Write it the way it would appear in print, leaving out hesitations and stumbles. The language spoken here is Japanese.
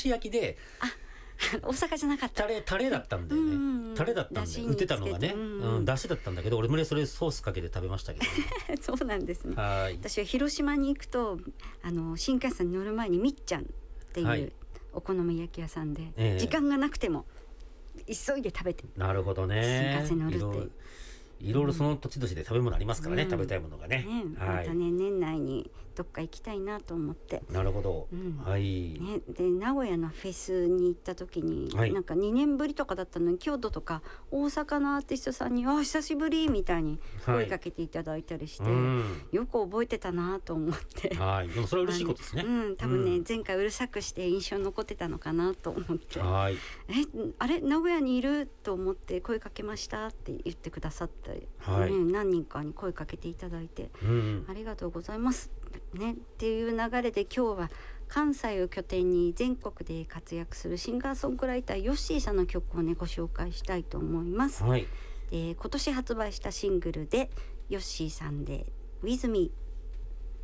し焼きで大阪じゃなかった。 タレだったんだよね。タレだったんだよ。売ってたのがね、だしだったんだけど、俺もそれソースかけて食べましたけど、ね、 そうなんですね。 はい。 私は広島に行くと新幹線に乗る前にみっちゃんっていうお好み焼き屋さんで、時間がなくても急いで食べて、 なるほどね、 新幹線乗るっていろいろその土地土地で食べ物ありますからね、食べたいものがね。 またね、年内にどっか行きたいなと思って。 なるほど、はい、 ね、で名古屋のフェスに行った時に、なんか2年ぶりとかだったのに京都とか大阪のアーティストさんに久しぶりみたいに声かけていただいたりして、よく覚えてたなと思って、 でもそれは嬉しいことですね。 多分ね、前回うるさくして印象に残ってたのかなと思って、あれ名古屋にいると思って声かけましたって言ってくださって、何人かに声かけていただいて、ありがとうございますね、っていう流れで今日は関西を拠点に全国で活躍するシンガーソングライターヨッシーさんの曲をねご紹介したいと思います。今年発売したシングルでヨッシーさんで With Me